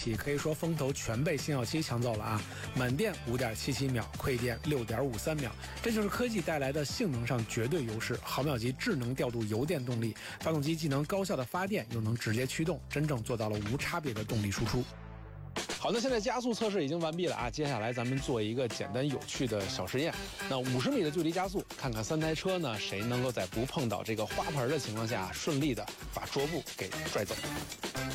起，可以说风头全被星耀7抢走了啊！满电5.77秒，馈电6.53秒，这就是科技带来的性能上绝对优势。毫秒级智能调度油电动力，发动机既能高效的发电，又能直接驱动，真正做到了无差别的动力输出。好，那现在加速测试已经完毕了啊，接下来咱们做一个简单有趣的小实验。那50米的距离加速，看看3台车呢谁能够在不碰倒这个花盆的情况下，顺利的把桌布给拽走。